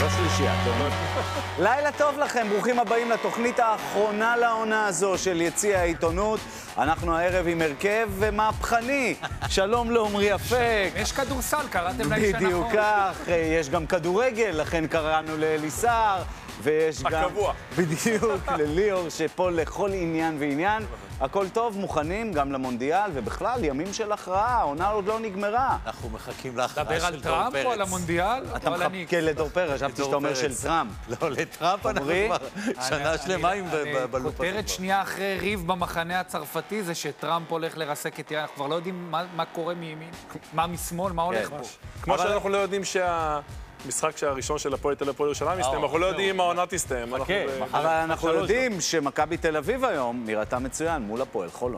לא שלישייה, טוב. לילה טוב לכם, ברוכים הבאים לתוכנית האחרונה לעונה הזו של יציע העיתונות. אנחנו הערב עם הרכב מהפכני. שלום לעומרי אפק. יש כדורסל, קראתם לאיש הנכון. בדיוק כך, יש גם כדורגל, לכן קראנו לאליסר. ויש גם... הקבוע. בדיוק, לליאור, שפה לכל עניין ועניין. הכל טוב, מוכנים גם למונדיאל, ובכלל, ימים של הכרעה, העונה עוד לא נגמרה. אנחנו מחכים להכרעה דבר על טראמפ או על המונדיאל? אתה מחכה לדור פרץ, חשבתי שאתה אומר של טראמפ. לא, לטראמפ אנחנו כבר שנה שלמה עם בלופ. כותרת שנייה אחרי ריב במחנה הצרפתי זה שטראמפ הולך לרסק את ירדן. אנחנו כבר לא יודעים מה קורה מימין, מה משמאל, מה הולך פה. כמו שאנחנו לא יודעים המשחק הראשון של הפועל תל אביב ירושלים מסתיים, אנחנו לא יודעים אם העונה תסתיים. אבל אנחנו יודעים שמכבי תל אביב היום נראתה מצוין מול הפועל חולון.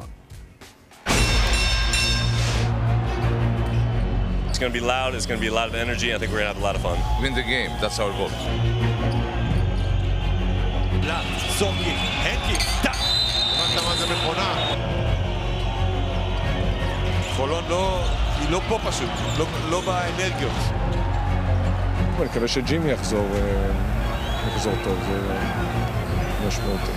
It's going to be loud, it's going to be a lot of energy, I think we're going to have a lot of fun. Win the game, that's our goal. זורקי, הנקי, טק! הבנת מה זה מכונה? חולון היא לא פה פשוט, לא באנרגיות. אני מקווה שג'ימי יחזור טוב, זה משמעותי.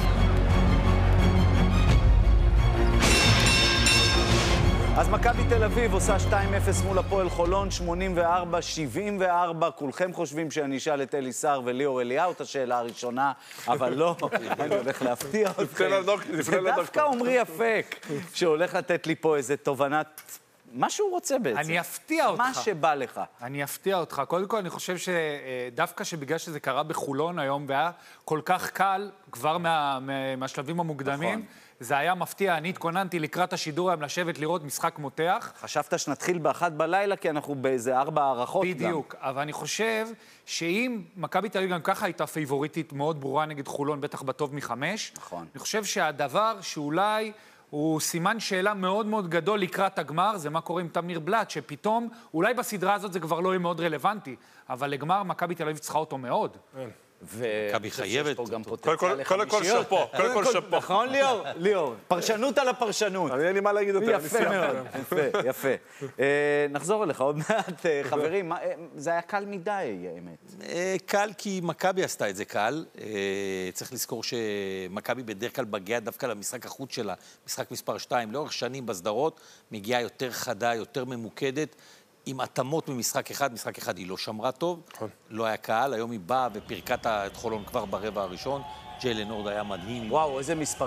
אז מכבי תל אביב עושה 2-0 מול הפועל חולון, 84-74. כולכם חושבים שאני אשאל את אליסר וליאור אליהו את השאלה הראשונה, אבל לא, אני הולך להפתיע אתכם. זה דווקא עומרי אפק, שהולך לתת לי פה איזה תובנת... מה שהוא רוצה בעצם. אני אפתיע אותך. מה שבא לך. אני אפתיע אותך. קודם כל, אני חושב שדווקא שבגלל שזה קרה בחולון היום, והיה כל כך קל, כבר מהשלבים המוקדמים, נכון. זה היה מפתיע. אני התכוננתי לקראת השידור היום לשבת לראות משחק מותח. חשבת שנתחיל באחת בלילה, כי אנחנו באיזה 4 הערכות גם. בדיוק. אבל אני חושב שאם מכבי תל אביב גם ככה הייתה פייבוריטית מאוד ברורה נגד חולון, בטח בטוב מ5, נכון. אני חושב שהדבר שאולי... הוא סימן שאלה מאוד מאוד גדול לקראת הגמר, זה מה קורה עם תמיר בלט, שפתאום, אולי בסדרה הזאת זה כבר לא יהיה מאוד רלוונטי, אבל לגמר מכבי תל אביב צריכה אותו מאוד. מכבי חייבת. קודם כל שפו, קודם כל שפו. נכון, ליאור? פרשנות על הפרשנות. אין לי מה להגיד יותר, אני יפה מאוד, יפה. נחזור אליך עוד מעט, חברים, זה היה קל מדי, האמת. קל כי מכבי עשתה את זה קל. צריך לזכור שמכבי בדרך כלל מגיעה דווקא למשחק החוץ שלה, משחק מספר 2, לאורך שנים בסדרות, מגיעה יותר חדה, יותר ממוקדת, עם התאמות ממשחק אחד, משחק אחד היא לא שמרה טוב, לא היה קהל, היום היא באה ופרקת את חולון כבר ברבע הראשון, ג'יילן הורד היה מדהים. וואו, איזה מספרים